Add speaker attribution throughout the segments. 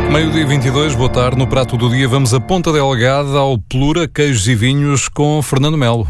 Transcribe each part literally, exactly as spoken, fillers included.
Speaker 1: Meio-dia vinte e dois, boa tarde. No prato do dia vamos a Ponta Delgada, ao Plura, queijos e vinhos, com Fernando Melo.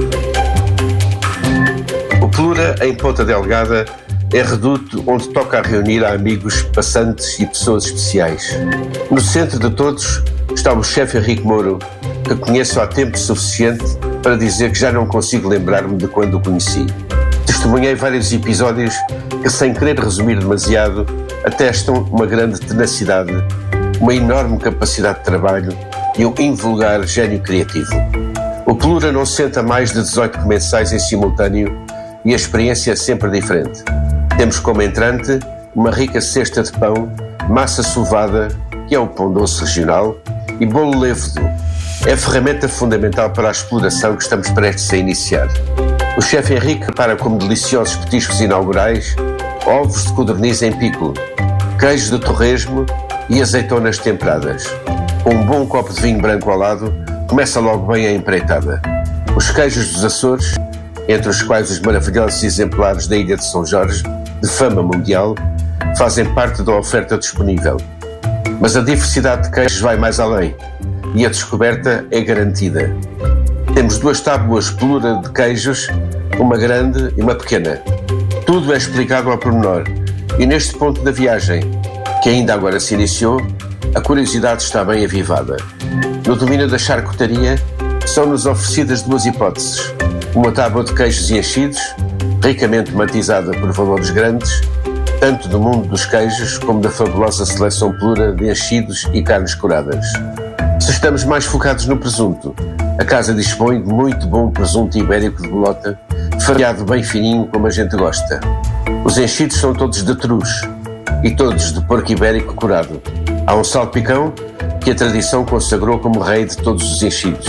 Speaker 2: O Plura, em Ponta Delgada, é reduto onde toca a reunir a amigos, passantes e pessoas especiais. No centro de todos está o chefe Henrique Mouro, que conheço há tempo suficiente para dizer que já não consigo lembrar-me de quando o conheci. Testemunhei vários episódios que, sem querer resumir demasiado, atestam uma grande tenacidade, uma enorme capacidade de trabalho e um invulgar gênio criativo. O Plura não senta mais de dezoito comensais em simultâneo e a experiência é sempre diferente. Temos como entrante uma rica cesta de pão, massa sovada, que é o pão doce regional, e bolo lévedo. É a ferramenta fundamental para a exploração que estamos prestes a iniciar. O chefe Henrique prepara como deliciosos petiscos inaugurais ovos de codorniz em pico, queijo de torresmo e azeitonas temperadas. Com um bom copo de vinho branco ao lado, começa logo bem a empreitada. Os queijos dos Açores, entre os quais os maravilhosos exemplares da Ilha de São Jorge, de fama mundial, fazem parte da oferta disponível. Mas a diversidade de queijos vai mais além e a descoberta é garantida. Temos duas tábuas Plura de queijos, uma grande e uma pequena. Tudo é explicado ao pormenor e neste ponto da viagem, que ainda agora se iniciou, a curiosidade está bem avivada. No domínio da charcutaria são-nos oferecidas duas hipóteses: uma tábua de queijos e enchidos, ricamente matizada por valores grandes, tanto do mundo dos queijos como da fabulosa seleção Plura de enchidos e carnes curadas. Se estamos mais focados no presunto, a casa dispõe de muito bom presunto ibérico de bolota, fareado bem fininho como a gente gosta. Os enchidos são todos de trus e todos de porco ibérico curado. Há um salpicão que a tradição consagrou como rei de todos os enchidos.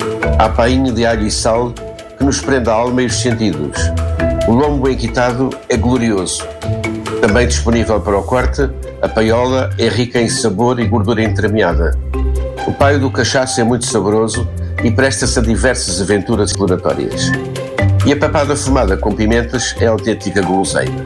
Speaker 2: Há painho de alho e sal que nos prende a alma e os sentidos. O lombo enquitado é glorioso. Também disponível para o corte, a paiola é rica em sabor e gordura entremeada. O paio do cachaço é muito saboroso e presta-se a diversas aventuras exploratórias. E a papada fumada com pimentas é autêntica guloseima.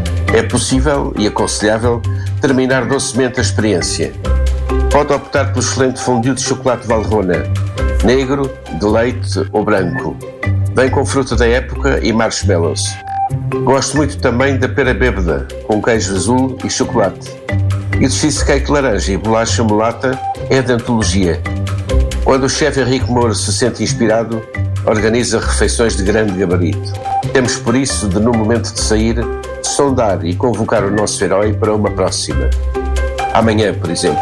Speaker 2: É possível e aconselhável terminar docemente a experiência. Pode optar pelo excelente fondue de chocolate Valrhona, negro, de leite ou branco. Vem com fruta da época e marshmallows. Gosto muito também da pera bêbada, com queijo azul e chocolate. E do cheesecake laranja e bolacha mulata é de antologia. Quando o chefe Henrique Mouro se sente inspirado, organiza refeições de grande gabarito. Temos por isso de, no momento de sair, sondar e convocar o nosso herói para uma próxima. Amanhã, por exemplo.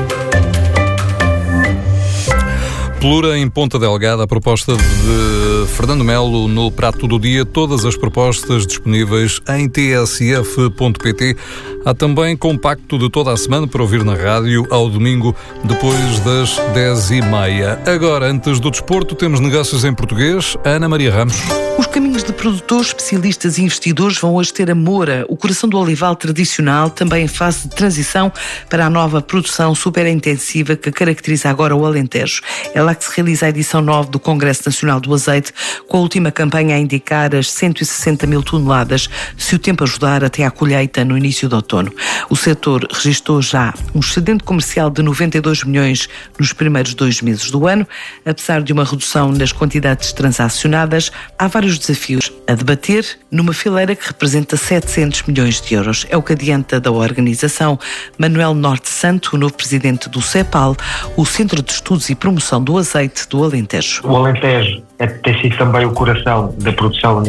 Speaker 1: Plura, em Ponta Delgada, a proposta de Fernando Melo no prato do dia. Todas as propostas disponíveis em t s f ponto p t. Há também compacto de toda a semana para ouvir na rádio ao domingo, depois das dez e meia. Agora, antes do desporto, temos negócios em português. Ana Maria Ramos.
Speaker 3: Os caminhos de produtores, especialistas e investidores vão hoje ter a Moura, o coração do olival tradicional, também em fase de transição para a nova produção superintensiva que caracteriza agora o Alentejo. É lá que se realiza a edição nove do Congresso Nacional do Azeite, com a última campanha a indicar as cento e sessenta mil toneladas, se o tempo ajudar, até à colheita no início do outono. O setor registrou já um excedente comercial de noventa e dois milhões nos primeiros dois meses do ano. Apesar de uma redução nas quantidades transacionadas, há vários desafios a debater numa fileira que representa setecentos milhões de euros. É o que adianta da organização Manuel Norte Santo, o novo presidente do CEPAL, o Centro de Estudos e Promoção do Azeite do Alentejo.
Speaker 4: O Alentejo é, tem sido também o coração da produção